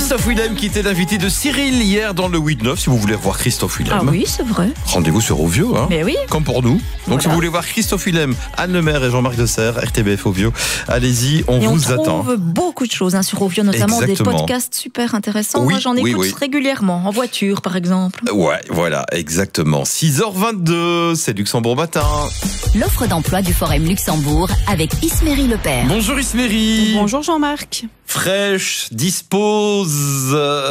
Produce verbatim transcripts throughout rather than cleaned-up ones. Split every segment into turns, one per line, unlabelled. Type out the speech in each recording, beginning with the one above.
Christophe Willem qui était l'invité de Cyril hier dans le huit neuf. Si vous voulez voir Christophe Willem,
ah oui, c'est vrai.
Rendez-vous sur Ovio, hein,
mais oui.
Comme pour nous. Donc voilà. Si vous voulez voir Christophe Willem, Anne Lemaire et Jean-Marc Desserre, R T B F Ovio, allez-y, on
et
vous
on
attend.
On trouve beaucoup de choses hein, sur Ovio, notamment
Exactement.
Des podcasts super intéressants.
Oui,
Moi, j'en
oui,
écoute
oui.
régulièrement, en voiture par exemple.
Ouais, voilà, exactement. six heures vingt-deux, c'est Luxembourg Matin.
L'offre d'emploi du Forum Luxembourg avec Isméry Lepère.
Bonjour Isméry.
Bonjour Jean-Marc.
Fraîche, dispose,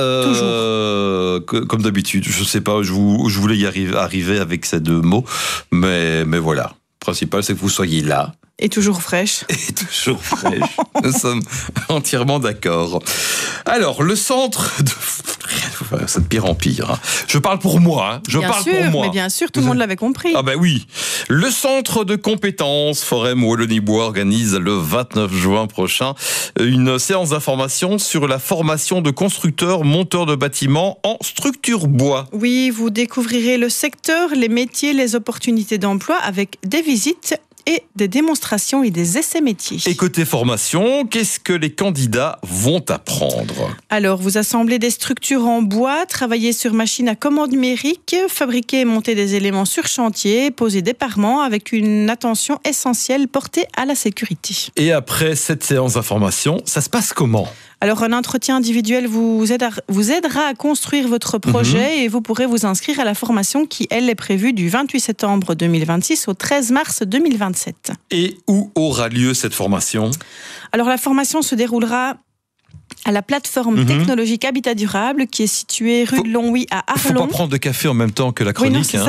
euh,
toujours.
Comme d'habitude. Je sais pas, je, vous, je voulais y arriver, arriver avec ces deux mots, mais, mais voilà. Le principal, c'est que vous soyez là.
Et toujours fraîche.
Et toujours fraîche. Nous sommes entièrement d'accord. Alors, le centre de... C'est de pire en pire. Je parle pour moi. Hein. Je
bien
parle
sûr,
pour moi.
Mais bien sûr, tout le monde l'avait compris.
Ah ben oui. Le centre de compétences Forum Wallonie-Bois organise le vingt-neuf juin prochain une séance d'information sur la formation de constructeurs, monteurs de bâtiments en structure bois.
Oui, vous découvrirez le secteur, les métiers, les opportunités d'emploi avec des visites et des démonstrations et des essais métiers.
Et côté formation, qu'est-ce que les candidats vont apprendre ?
Alors, vous assemblez des structures en bois, travaillez sur machine à commande numérique, fabriquer et monter des éléments sur chantier, poser des parements avec une attention essentielle portée à la sécurité.
Et après cette séance d'information, ça se passe comment ?
Alors, un entretien individuel vous aidera, vous aidera à construire votre projet mmh. et vous pourrez vous inscrire à la formation qui, elle, est prévue du vingt-huit septembre deux mille vingt-six au treize mars deux mille vingt-sept.
Et où aura lieu cette formation ?
Alors, la formation se déroulera à la plateforme mmh. technologique Habitat Durable qui est située rue faut, de Longwy à Arlon.
Il ne faut pas prendre de café en même temps que la chronique.
Oui, non,
hein.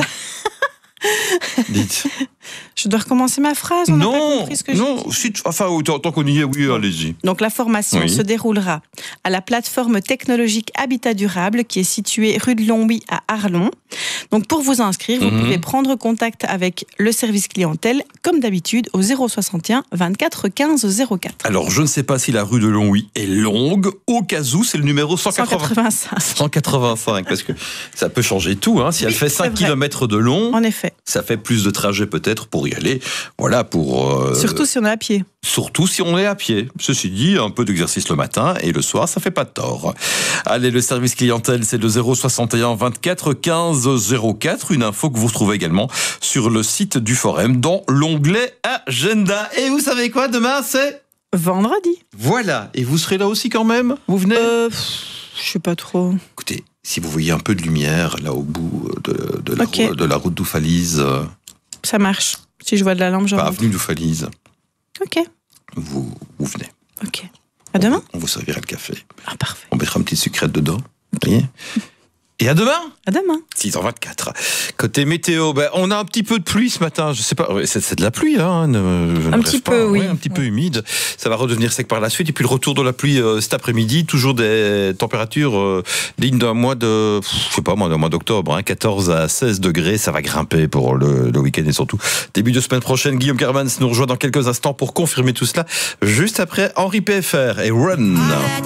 Dites.
Je dois recommencer ma phrase. On
non,
n'a pas compris ce que
non.
j'ai dit.
Enfin, tant qu'on y est, oui, bon. Allez-y.
Donc la formation oui. se déroulera à la plateforme technologique Habitat Durable qui est située rue de Longwy à Arlon. Donc pour vous inscrire, vous mmh. pouvez prendre contact avec le service clientèle comme d'habitude au zéro soixante et un vingt-quatre quinze zéro quatre.
Alors je ne sais pas si la rue de Longwy est longue. Au cas où, c'est le numéro cent quatre-vingt-cinq. cent quatre-vingt-cinq parce que ça peut changer tout. Hein. Si oui, elle fait cinq kilomètres de long,
en effet,
ça fait plus de trajet peut-être pour y aller. Voilà pour. Euh,
Surtout si on est à pied.
Surtout si on est à pied. Ceci dit, un peu d'exercice le matin et le soir, ça fait pas de tort. Allez, le service clientèle, c'est le zéro soixante et un vingt-quatre quinze zéro quatre. Une info que vous retrouvez également sur le site du Forum dans l'onglet Agenda. Et vous savez quoi, demain, c'est
vendredi.
Voilà. Et vous serez là aussi quand même ? Vous venez ?
euh, Je sais pas trop.
Écoutez, si vous voyez un peu de lumière là au bout de, de, la,
okay.
de la route d'Oufalise.
Ça marche. Si je vois de la lampe, genre.
Pas avenue d'Oufalise.
Ok.
Vous, vous venez.
Ok. À demain ?
On vous servira le café.
Ah, parfait.
On mettra une petite sucrète dedans. Okay. Vous voyez ? Et à demain ?
À demain.
six heures vingt-quatre. Côté météo, ben, on a un petit peu de pluie ce matin. Je sais pas, c'est, c'est de la pluie, hein. Je
un petit
pas.
peu, oui.
Ouais, un petit
ouais.
peu humide. Ça va redevenir sec par la suite. Et puis le retour de la pluie euh, cet après-midi. Toujours des températures euh, dignes d'un mois de, je sais pas moi, d'un mois d'octobre. Hein, quatorze à seize degrés. Ça va grimper pour le, le week-end et surtout début de semaine prochaine. Guillaume Germans nous rejoint dans quelques instants pour confirmer tout cela. Juste après Henri P F R et Run.